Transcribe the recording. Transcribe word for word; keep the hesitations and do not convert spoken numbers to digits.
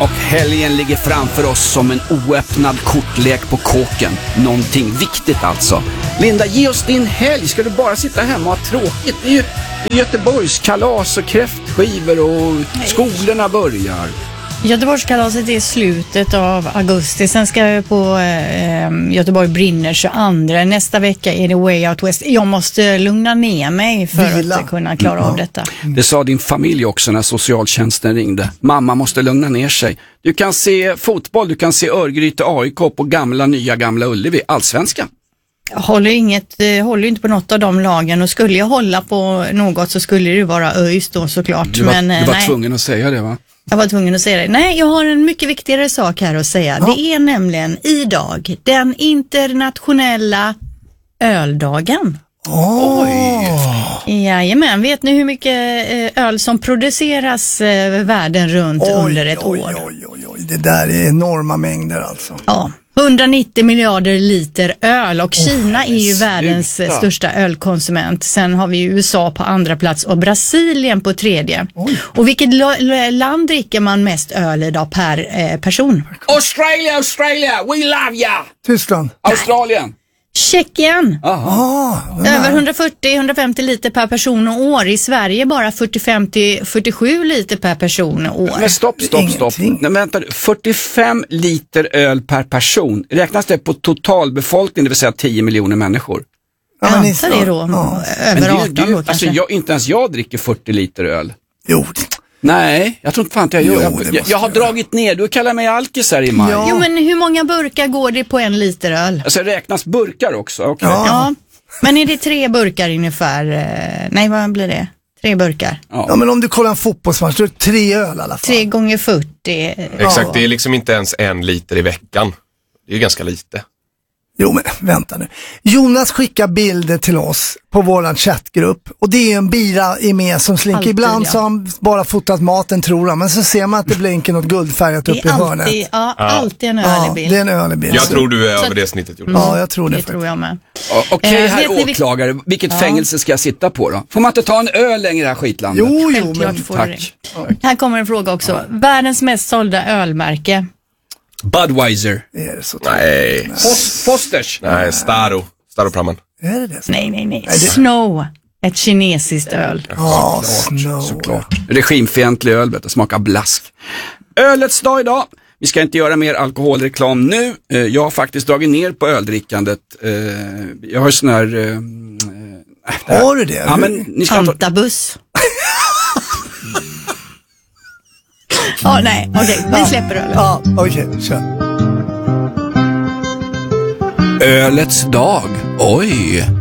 Och helgen ligger framför oss som en oöppnad kortlek på kåken. Någonting viktigt alltså. Linda, ge oss din helg. Ska du bara sitta hemma och ha tråkigt? Det är ju det är Göteborgs kalas och kräftskivor och skolorna börjar. Göteborgskalaset är slutet av augusti. Sen ska jag på eh, Göteborg brinner tjugoandra. Nästa vecka är det Way Out West. Jag måste lugna ner mig för Vila. att kunna klara mm. av detta. Det sa din familj också när socialtjänsten ringde. Mamma måste lugna ner sig. Du kan se fotboll, du kan se Örgryte A I K på gamla, nya, gamla Ullevi. Allsvenskan. Jag håller, inget, eh, håller inte på något av de lagen, och skulle jag hålla på något så skulle det vara ÖIS då såklart. Du var, Men, du var nej. tvungen att säga det, va? Jag var tvungen att säga det. Nej, jag har en mycket viktigare sak här att säga. Ja. Det är nämligen idag den internationella öldagen. Oj! Jajamän, vet ni hur mycket öl som produceras världen runt oj, under ett oj, år? Oj, oj, oj, det där är enorma mängder alltså. Ja, hundranittio miljarder liter öl, och Kina oh, är ju världens sluta. största ölkonsument. Sen har vi U S A på andra plats och Brasilien på tredje. Oj. Och vilket lo- land dricker man mest öl idag per eh, person? Australia, Australia, we love ya! Tyskland. Australien. Tjeckien. Aha. Över hundrafyrtio till hundrafemtio liter per person och år. I Sverige bara fyrtiofem till fyrtiosju liter per person och år. Men stopp, stopp, stopp. Nej, vänta, fyrtiofem liter öl per person. Räknas det på totalbefolkning, det vill säga tio miljoner människor? Ja, men inte det då. Ja. Över arton då kanske. Alltså, jag, inte ens jag dricker fyrtio liter öl. Jo. Nej, jag tror inte fan att jag gör. Jo, jag, jag, jag har dragit ner, du kallar mig alkis här i maj. Ja. Jo, men hur många burkar går det på en liter öl? Alltså räknas burkar också? Okay. Ja. ja, men är det tre burkar ungefär? Nej, vad blir det? Tre burkar. Ja, ja men om du kollar en fotbollsmatch, då är det tre öl i alla fall. Tre gånger fyrtio. Exakt, det är liksom inte ens en liter i veckan. Det är ju ganska lite. Jo, men vänta nu. Jonas skickar bilder till oss på våran chattgrupp. Och det är en bira i med som slinker. Alltid, Ibland ja. så har han bara fotat maten, tror han. Men så ser man att det blinker något guldfärgat upp i alltid, hörnet. Ja, alltid en ölig bild. Ja, det är en ölig bild. Jag tror du är så över det snittet, Jonas. Ja, jag tror det. Det tror jag med. Okej, okay, här eh, åklagare. Vilket ja. fängelse ska jag sitta på då? Får man inte ta en öl längre i det här skitlandet? Jo, jo, men tack. Här kommer en fråga också. Ja. Världens mest sålda ölmärke. Budweiser. Är det så nej. Fos- Fosters. Nej, Staro. Staropramen. Är det det? Nej, nej, nej. Snow. Ett kinesiskt öl. Ja, såklart, såklart. Regimfientlig öl, vet du, smakar blask. Ölets dag idag. Vi ska inte göra mer alkoholreklam nu. Jag har faktiskt dragit ner på öldrickandet. Jag har sån här... Äh, har du det? Ja, men ni ska Antabus. Ja, oh, nej, okej, okay. vi släpper ölen. Ja, okej, okay, kör. Ölets dag, oj.